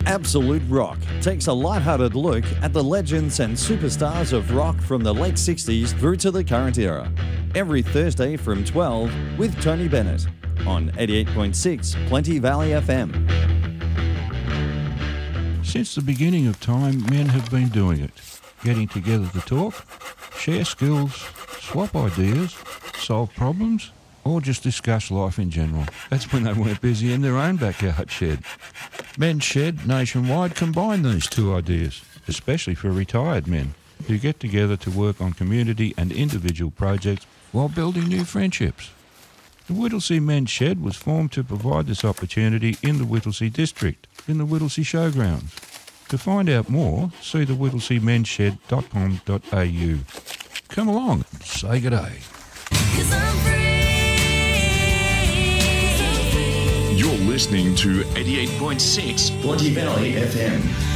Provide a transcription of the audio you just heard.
Absolute Rock takes a light-hearted look at the legends and superstars of rock from the late 60s through to the current era. Every Thursday from 12 with Tony Bennett on 88.6 Plenty Valley FM. Since the beginning of time, men have been doing it. Getting together to talk, share skills, swap ideas, solve problems, or just discuss life in general. That's when they weren't busy in their own backyard shed. Men's Shed nationwide combine these two ideas, especially for retired men who get together to work on community and individual projects while building new friendships. The Whittlesea Men's Shed was formed to provide this opportunity in the Whittlesea district, in the Whittlesea Showgrounds. To find out more, see the whittlesea.com.au. Come along and say good day. You're listening to 88.6 Plenty Valley FM.